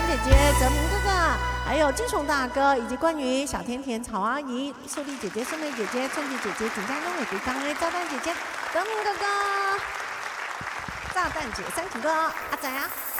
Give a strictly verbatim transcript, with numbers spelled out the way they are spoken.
姐姐、泽明哥哥，还有金雄大哥，以及关于小甜甜、草阿姨、秀丽姐姐、孙美姐姐、春菊姐姐、景家中伟、迪刚威、炸弹姐姐、德明哥哥、炸弹姐、三体哥、阿仔啊。